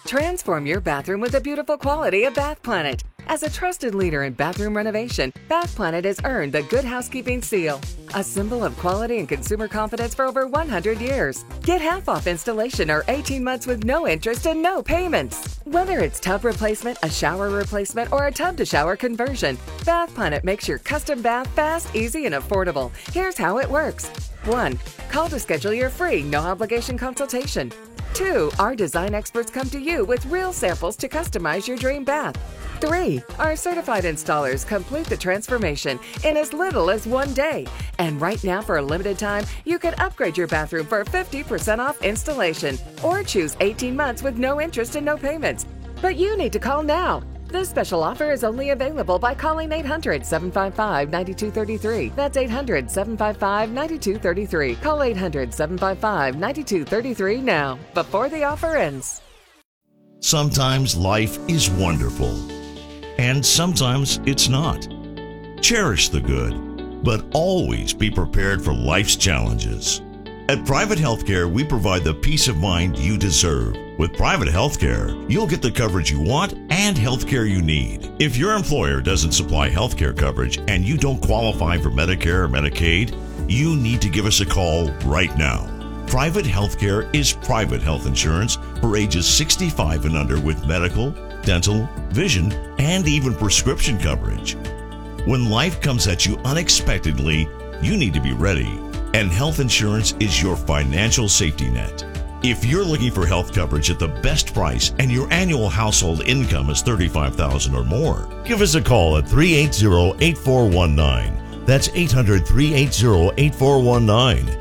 Transform your bathroom with the beautiful quality of Bath Planet. As a trusted leader in bathroom renovation, Bath Planet has earned the Good Housekeeping seal, a symbol of quality and consumer confidence for over 100 years. Get half off installation or 18 months with no interest and no payments. Whether it's tub replacement, a shower replacement, or a tub-to-shower conversion, Bath Planet makes your custom bath fast, easy, and affordable. Here's how it works. 1. Call to schedule your free, no-obligation consultation. 2. Our design experts come to you with real samples to customize your dream bath. 3. Our certified installers complete the transformation in as little as 1 day. And right now, for a limited time, you can upgrade your bathroom for 50% off installation or choose 18 months with no interest and no payments. But you need to call now. This special offer is only available by calling 800-755-9233. That's 800-755-9233. Call 800-755-9233 now, before the offer ends. Sometimes life is wonderful, and sometimes it's not. Cherish the good, but always be prepared for life's challenges. At Private Healthcare, we provide the peace of mind you deserve. With Private Healthcare, you'll get the coverage you want and healthcare you need. If your employer doesn't supply healthcare coverage and you don't qualify for Medicare or Medicaid, you need to give us a call right now. Private Healthcare is private health insurance for ages 65 and under with medical, dental, vision, and even prescription coverage. When life comes at you unexpectedly, you need to be ready. And health insurance is your financial safety net. If you're looking for health coverage at the best price and your annual household income is $35,000 or more, give us a call at 380-8419. That's 800-380-8419.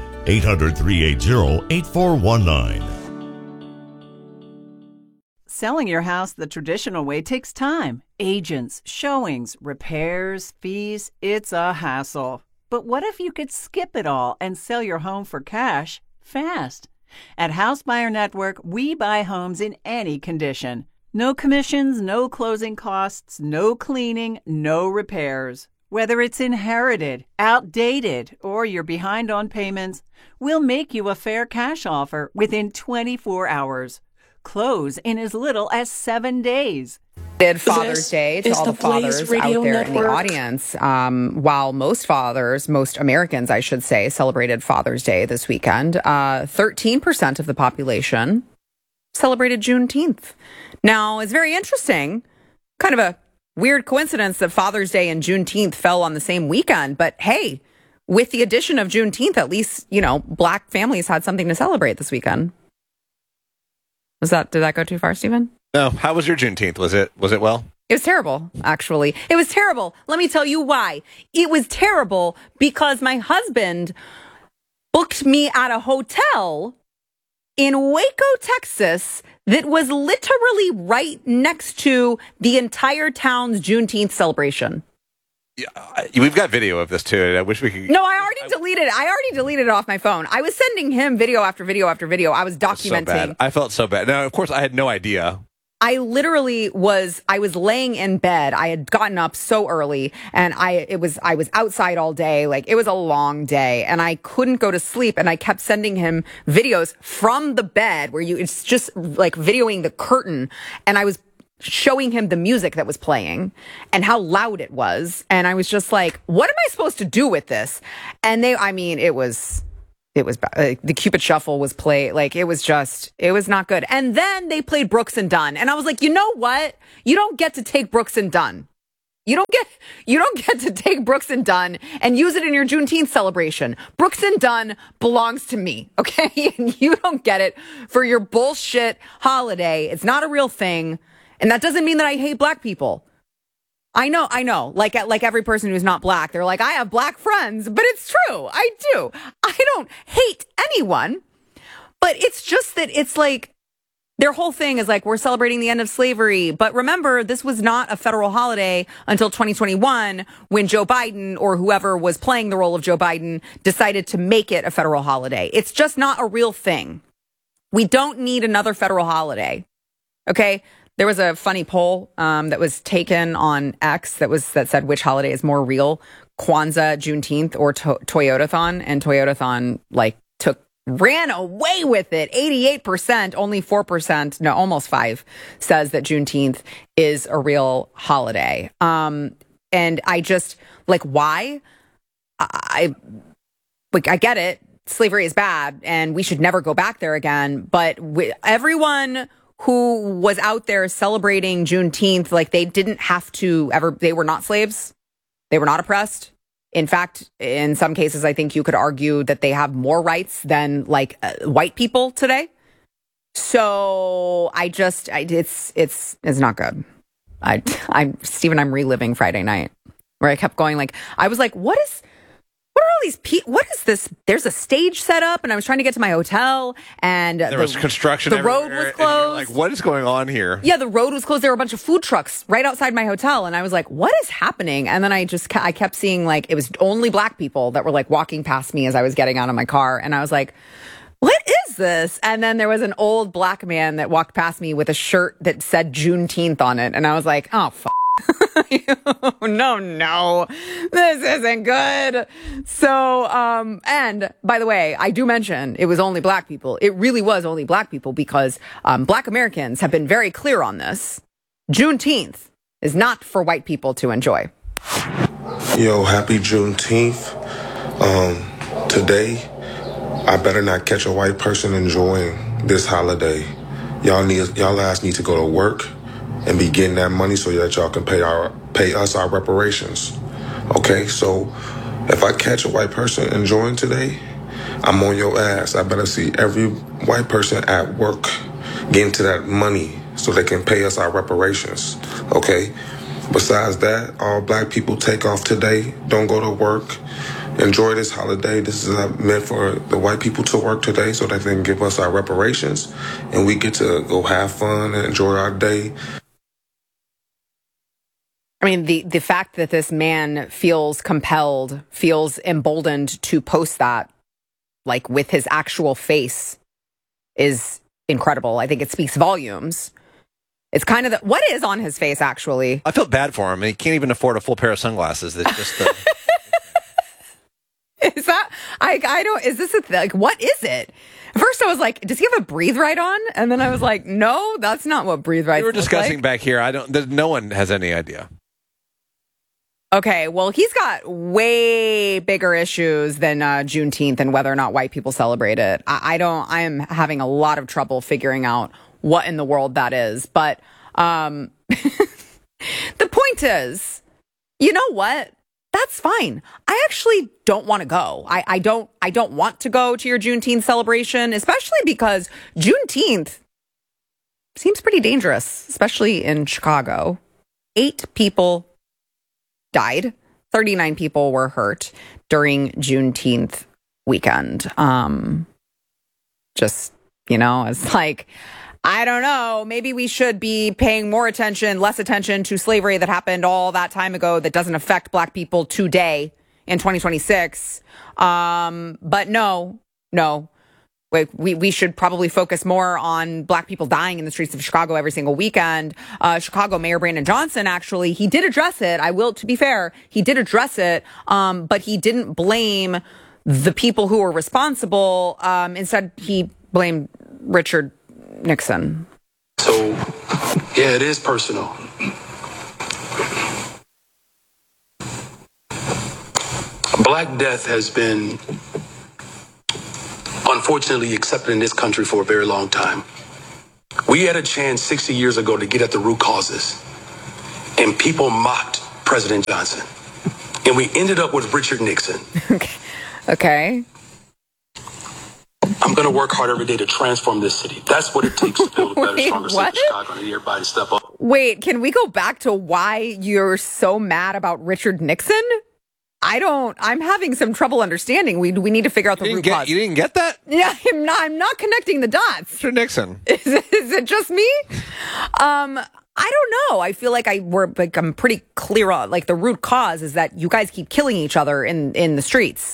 800-380-8419. Selling your house the traditional way takes time. Agents, showings, repairs, fees. It's a hassle. But what if you could skip it all and sell your home for cash fast? At House Buyer Network, we buy homes in any condition. No commissions, no closing costs, no cleaning, no repairs. Whether it's inherited, outdated, or you're behind on payments, we'll make you a fair cash offer within 24 hours. Close in as little as 7 days. Father's Day to all the fathers out there in the audience. While most fathers, most Americans, I should say, celebrated Father's Day this weekend, 13% of the population celebrated Juneteenth. Now, it's very interesting, kind of a weird coincidence that Father's Day and Juneteenth fell on the same weekend. But hey, with the addition of Juneteenth, at least, Black families had something to celebrate this weekend. Did that go too far, Stephen? No. How was your Juneteenth? Was it well? It was terrible, actually. It was terrible. Let me tell you why. It was terrible because my husband booked me at a hotel in Waco, Texas, that was literally right next to the entire town's Juneteenth celebration. Yeah, we've got video of this too. I wish we could. No, I already deleted it off my phone. I was sending him video after video after video. I was documenting. So bad. I felt so bad. Now, of course, I had no idea. I was laying in bed. I had gotten up so early and I was outside all day. Like, it was a long day and I couldn't go to sleep. And I kept sending him videos from the bed where it's just like videoing the curtain. And I was showing him the music that was playing and how loud it was. And I was just like, what am I supposed to do with this? And it was the Cupid Shuffle was played. Like, it was not good. And then they played Brooks and Dunn. And I was like, you know what? You don't get to take Brooks and Dunn. You don't get to take Brooks and Dunn and use it in your Juneteenth celebration. Brooks and Dunn belongs to me. Okay. And you don't get it for your bullshit holiday. It's not a real thing. And that doesn't mean that I hate Black people. I know. Like every person who's not Black, they're like, I have Black friends, but it's true. I do. I don't hate anyone, but it's just that it's like their whole thing is like, we're celebrating the end of slavery. But remember, this was not a federal holiday until 2021 when Joe Biden or whoever was playing the role of Joe Biden decided to make it a federal holiday. It's just not a real thing. We don't need another federal holiday. Okay. There was a funny poll that was taken on X that said which holiday is more real, Kwanzaa, Juneteenth, or Toyotathon, and Toyotathon took ran away with it. 88%, only 4%, no, almost 5 says that Juneteenth is a real holiday. And I just why? I get it. Slavery is bad and we should never go back there again. But everyone who was out there celebrating Juneteenth, they didn't have to they were not slaves. They were not oppressed. In fact, in some cases, I think you could argue that they have more rights than white people today. So it's not good. Stephen, I'm reliving Friday night where I kept going I was like, what are all these people? What is this? There's a stage set up, and I was trying to get to my hotel, and there was construction. The road was closed. What is going on here? Yeah, the road was closed. There were a bunch of food trucks right outside my hotel, and I was like, "What is happening?" And then I kept seeing it was only black people that were walking past me as I was getting out of my car, and I was like, "What is this?" And then there was an old black man that walked past me with a shirt that said Juneteenth on it, and I was like, "Oh, no, this isn't good." So, and by the way, I do mention it was only black people. It really was only black people because black Americans have been very clear on this. Juneteenth is not for white people to enjoy. Yo, happy Juneteenth. Today, I better not catch a white person enjoying this holiday. Y'all ass need to go to work and be getting that money so that y'all can pay us our reparations. Okay, so if I catch a white person enjoying today, I'm on your ass. I better see every white person at work getting to that money so they can pay us our reparations. Okay? Besides that, all black people take off today. Don't go to work. Enjoy this holiday. This is meant for the white people to work today so that they can give us our reparations and we get to go have fun and enjoy our day. I mean, the fact that this man feels compelled, feels emboldened to post that, with his actual face, is incredible. I think it speaks volumes. It's kind of what is on his face, actually. I felt bad for him. He can't even afford a full pair of sunglasses. That's just Is that, I don't, is this what is it? At first I was like, does he have a Breathe Right on? And then I was like, no, that's not what Breathe Right is. We were discussing back here. No one has any idea. Okay, well, he's got way bigger issues than Juneteenth and whether or not white people celebrate it. I am having a lot of trouble figuring out what in the world that is. But the point is, you know what? That's fine. I actually don't want to go. I don't want to go to your Juneteenth celebration, especially because Juneteenth seems pretty dangerous, especially in Chicago. 8 people died. 39 people were hurt during Juneteenth weekend. It's I don't know. Maybe we should be paying less attention to slavery that happened all that time ago that doesn't affect black people today in 2026. But no. We should probably focus more on black people dying in the streets of Chicago every single weekend. Chicago Mayor Brandon Johnson, actually, he did address it. To be fair, he did address it, but he didn't blame the people who were responsible. Instead, he blamed Richard Nixon. So, yeah, it is personal. Black death has been unfortunately accepted in this country for a very long time. We had a chance 60 years ago to get at the root causes, and people mocked President Johnson. And we ended up with Richard Nixon. Okay. I'm going to work hard every day to transform this city. That's what it takes to build a better, stronger city of Chicago. I need everybody to step up. Wait, can we go back to why you're so mad about Richard Nixon? I'm having some trouble understanding. We need to figure out the root cause. You didn't get that? Yeah, I'm not connecting the dots. Richard Nixon. Is it just me? I don't know. I feel like I'm pretty clear on the root cause is that you guys keep killing each other in the streets.